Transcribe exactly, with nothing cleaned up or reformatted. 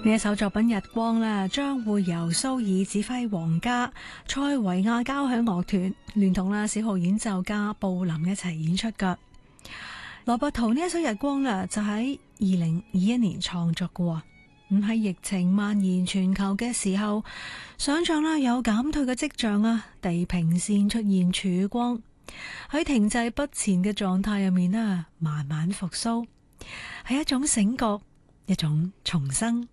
呢一首作品《日光》咧，將會由蘇爾指揮皇家塞維亞交響樂團聯同啦小號演奏家布林一齊演出噶。羅伯圖呢一首《日光》咧，就喺二零二一年創作嘅，唔係疫情蔓延全球嘅時候，想象啦有減退嘅跡象啊，地平線出現曙光，喺停滯不前嘅狀態入面啊，慢慢復甦，係一種醒覺，一種重生。